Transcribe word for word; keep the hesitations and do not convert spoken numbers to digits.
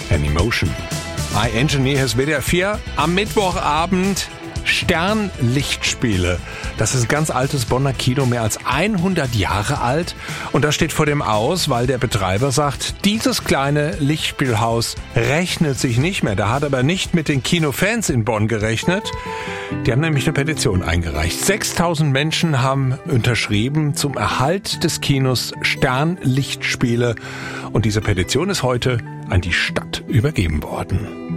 Anymotion. I Engineer ist W D R vier. Am Mittwochabend Sternlichtspiele. Das ist ein ganz altes Bonner Kino, mehr als hundert Jahre alt. Und das steht vor dem Aus, weil der Betreiber sagt, dieses kleine Lichtspielhaus rechnet sich nicht mehr. Da hat aber nicht mit den Kinofans in Bonn gerechnet. Die haben nämlich eine Petition eingereicht. sechstausend Menschen haben unterschrieben zum Erhalt des Kinos Sternlichtspiele. Und diese Petition ist heute an die Stadt übergeben worden.